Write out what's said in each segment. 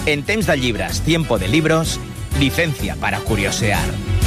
En temps de llibres, tiempo de libros, licencia para curiosear.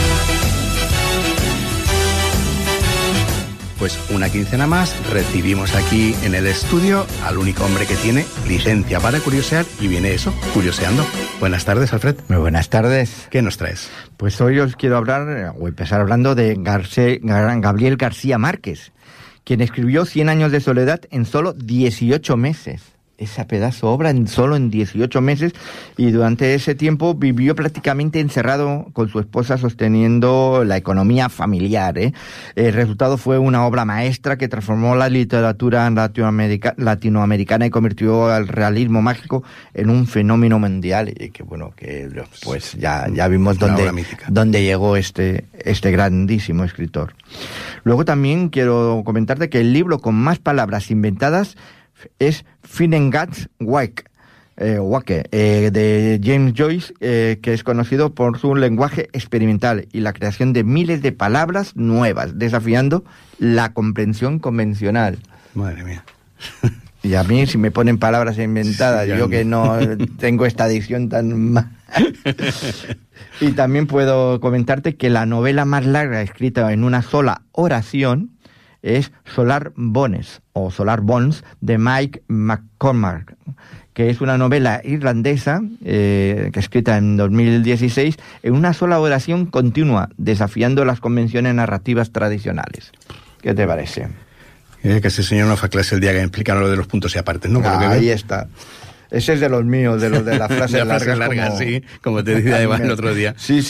Pues una quincena más recibimos aquí en el estudio al único hombre que tiene licencia para curiosear y viene eso, curioseando. Buenas tardes, Alfred. Muy buenas tardes. ¿Qué nos traes? Pues hoy os quiero hablar, o empezar hablando de Gabriel García Márquez, quien escribió 100 años de soledad en solo 18 meses. Esa pedazo obra solo en 18 meses, y durante ese tiempo vivió prácticamente encerrado con su esposa sosteniendo la economía familiar. El resultado fue una obra maestra que transformó la literatura latinoamericana y convirtió al realismo mágico en un fenómeno mundial. Y que bueno, que pues ya vimos dónde llegó este grandísimo escritor. Luego también quiero comentarte que el libro con más palabras inventadas es Finnegans Wake, de James Joyce, que es conocido por su lenguaje experimental y la creación de miles de palabras nuevas, desafiando la comprensión convencional. Madre mía. Y a mí, si me ponen palabras inventadas, yo que no tengo esta dicción tan mal. Y también puedo comentarte que la novela más larga escrita en una sola oración es Solar Bones de Mike McCormack, que es una novela irlandesa que escrita en 2016 en una sola oración continua, desafiando las convenciones narrativas tradicionales. ¿Qué te parece? Que ese señor no fue a clase el día que me explicaron lo de los puntos y apartes, ¿no? Ahí está. Ese es de los míos, de los de las frases largas, sí, como te decía además el otro día. Sí.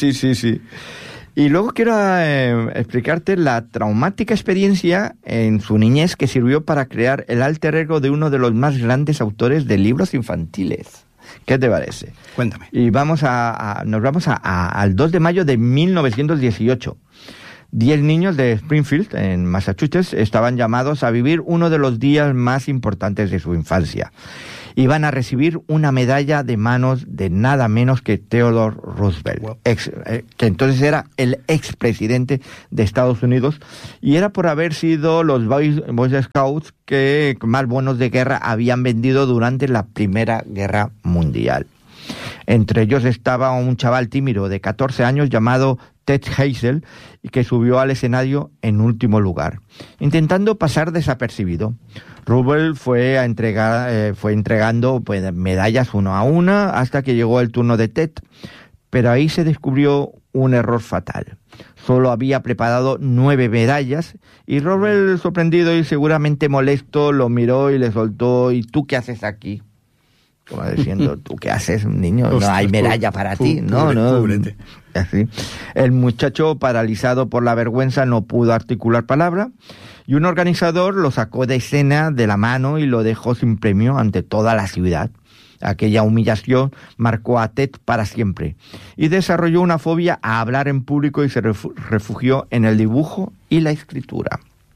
Y luego quiero explicarte la traumática experiencia en su niñez que sirvió para crear el alter ego de uno de los más grandes autores de libros infantiles. ¿Qué te parece? Cuéntame. Y nos vamos al 2 de mayo de 1918. 10 niños de Springfield, en Massachusetts, estaban llamados a vivir uno de los días más importantes de su infancia. Iban a recibir una medalla de manos de nada menos que Theodore Roosevelt, que entonces era el expresidente de Estados Unidos, y era por haber sido los Boy Scouts que más bonos de guerra habían vendido durante la Primera Guerra Mundial. Entre ellos estaba un chaval tímido de 14 años llamado Ted Hazel, que subió al escenario en último lugar, intentando pasar desapercibido. Roosevelt fue entregando medallas una a una hasta que llegó el turno de Ted, pero ahí se descubrió un error fatal. Solo había preparado 9 medallas y Roosevelt, sorprendido y seguramente molesto, lo miró y le soltó: ¿y tú qué haces aquí? Como diciendo, ¿tú qué haces, niño? No hay medalla para ti. No. Así. El muchacho, paralizado por la vergüenza, no pudo articular palabra, y un organizador lo sacó de escena de la mano y lo dejó sin premio ante toda la ciudad. Aquella humillación marcó a Ted para siempre y desarrolló una fobia a hablar en público y se refugió en el dibujo y la escritura.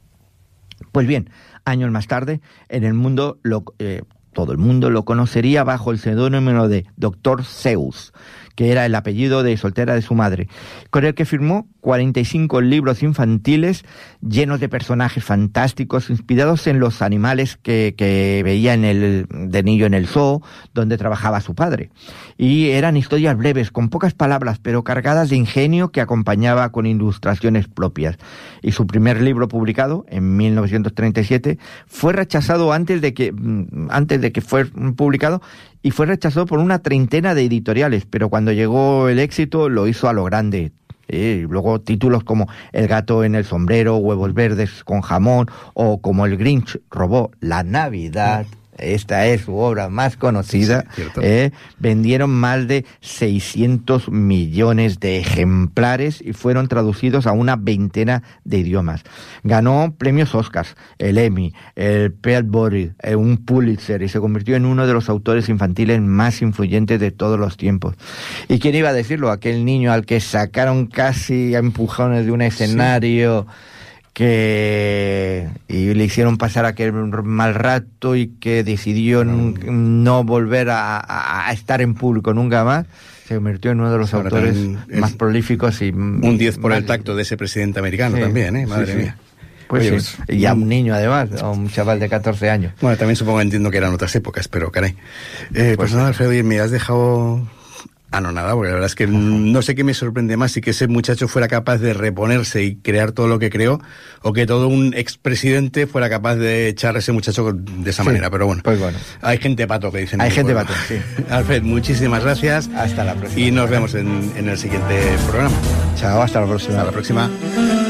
Pues bien, años más tarde, en el mundo todo el mundo lo conocería bajo el seudónimo de Dr. Seuss, que era el apellido de soltera de su madre, con el que firmó 45 libros infantiles llenos de personajes fantásticos inspirados en los animales que veía de niño en el zoo, donde trabajaba su padre. Y eran historias breves, con pocas palabras, pero cargadas de ingenio, que acompañaba con ilustraciones propias. Y su primer libro, publicado en 1937, fue rechazado antes de que fue publicado, y fue rechazado por una treintena de editoriales, pero cuando llegó el éxito lo hizo a lo grande. Luego títulos como El gato en el sombrero, Huevos verdes con jamón, o como El Grinch robó la Navidad. Esta es su obra más conocida. Sí, vendieron más de 600 millones de ejemplares y fueron traducidos a una veintena de idiomas. Ganó premios Oscars, el Emmy, el Peabody, un Pulitzer, y se convirtió en uno de los autores infantiles más influyentes de todos los tiempos. ¿Y quién iba a decirlo? Aquel niño al que sacaron casi a empujones de un escenario, y le hicieron pasar aquel mal rato, y que decidió no volver a estar en público nunca más. Se convirtió en uno de los autores más prolíficos. Y un 10 por el tacto de ese presidente americano, sí, también, madre mía. Pues Oye, sí. Y a un niño además, a un chaval de 14 años. Bueno, también supongo, entiendo que eran otras épocas, pero caray. Pues nada, Alfredo, oye, me has dejado anonadado, porque la verdad es que no sé qué me sorprende más, si que ese muchacho fuera capaz de reponerse y crear todo lo que creó, o que todo un expresidente fuera capaz de echar a ese muchacho de esa manera, pero bueno. Pues bueno. Hay gente pato, que dicen. Hay gente pato, sí. Alfred, muchísimas gracias. Hasta la próxima. Y nos vemos en el siguiente programa. Chao, hasta la próxima. Hasta la próxima.